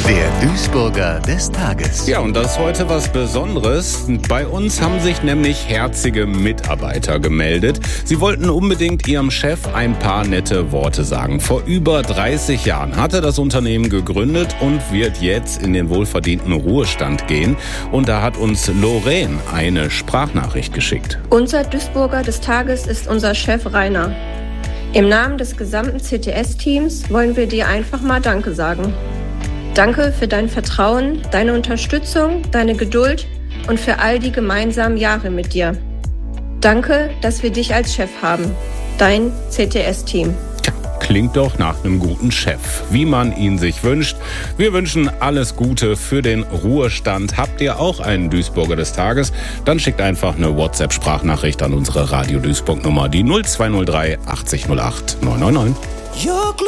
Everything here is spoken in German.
Der Duisburger des Tages. Ja, und das ist heute was Besonderes. Bei uns haben sich nämlich herzige Mitarbeiter gemeldet. Sie wollten unbedingt ihrem Chef ein paar nette Worte sagen. Vor über 30 Jahren hatte das Unternehmen gegründet und wird jetzt in den wohlverdienten Ruhestand gehen. Und da hat uns Lorraine eine Sprachnachricht geschickt. Unser Duisburger des Tages ist unser Chef Rainer. Im Namen des gesamten CTS-Teams wollen wir dir einfach mal Danke sagen. Danke für dein Vertrauen, deine Unterstützung, deine Geduld und für all die gemeinsamen Jahre mit dir. Danke, dass wir dich als Chef haben. Dein CTS-Team. Klingt doch nach einem guten Chef, wie man ihn sich wünscht. Wir wünschen alles Gute für den Ruhestand. Habt ihr auch einen Duisburger des Tages? Dann schickt einfach eine WhatsApp-Sprachnachricht an unsere Radio Duisburg-Nummer, die 0203 80 08 999.